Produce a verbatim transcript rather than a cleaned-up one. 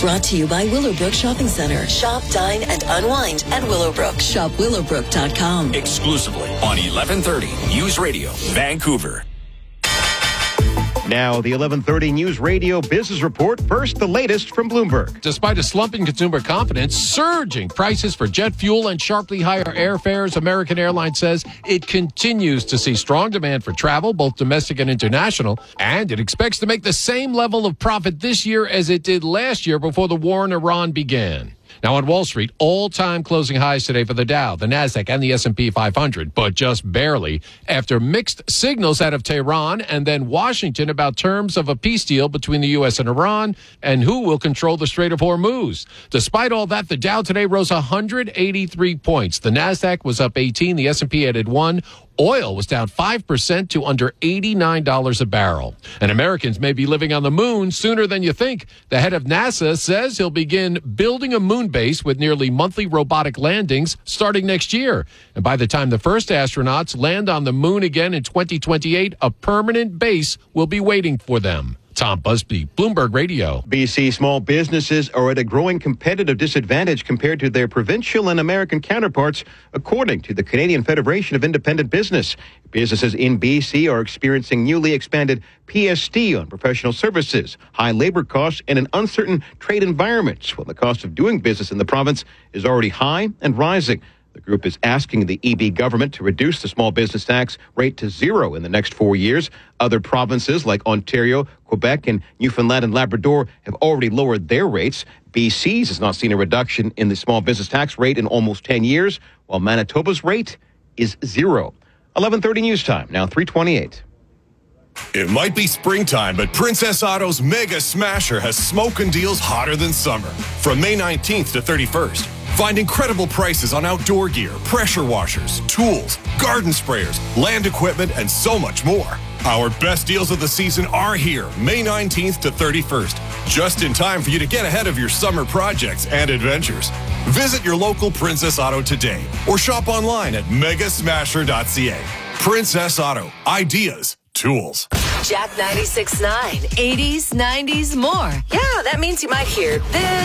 Brought to you by Willowbrook Shopping Center. Shop, dine, and unwind at Willowbrook. Shop willowbrook dot com. Exclusively on eleven thirty News Radio, Vancouver. Now, the eleven thirty News Radio Business Report. First, the latest from Bloomberg. Despite a slump in consumer confidence, surging prices for jet fuel, and sharply higher airfares, American Airlines says it continues to see strong demand for travel, both domestic and international, and it expects to make the same level of profit this year as it did last year before the war in Iran began. Now on Wall Street, all-time closing highs today for the Dow, the Nasdaq, and the S and P five hundred, but just barely after mixed signals out of Tehran and then Washington about terms of a peace deal between the U S and Iran and who will control the Strait of Hormuz. Despite all that, the Dow today rose one hundred eighty-three points. The Nasdaq was up eighteen, the S and P added one. Oil was down five percent to under eighty-nine dollars a barrel. And Americans may be living on the moon sooner than you think. The head of NASA says he'll begin building a moon base with nearly monthly robotic landings starting next year. And by the time the first astronauts land on the moon again in twenty twenty-eight, a permanent base will be waiting for them. Tom Busby, Bloomberg Radio. B C small businesses are at a growing competitive disadvantage compared to their provincial and American counterparts, according to the Canadian Federation of Independent Business. Businesses in B C are experiencing newly expanded P S T on professional services, high labor costs, and an uncertain trade environment, while the cost of doing business in the province is already high and rising. The group is asking the E B government to reduce the small business tax rate to zero in the next four years. Other provinces like Ontario, Quebec, and Newfoundland and Labrador have already lowered their rates. B C's has not seen a reduction in the small business tax rate in almost ten years, while Manitoba's rate is zero. eleven thirty News Time, now three twenty-eight. It might be springtime, but Princess Auto's Mega Smasher has smoking deals hotter than summer. From May nineteenth to thirty-first, find incredible prices on outdoor gear, pressure washers, tools, garden sprayers, land equipment, and so much more. Our best deals of the season are here, May nineteenth to thirty-first, just in time for you to get ahead of your summer projects and adventures. Visit your local Princess Auto today or shop online at mega smasher dot c a. Princess Auto, ideas, tools. Jack ninety-six point nine, eighties, nineties, more. Yeah, that means you might hear this.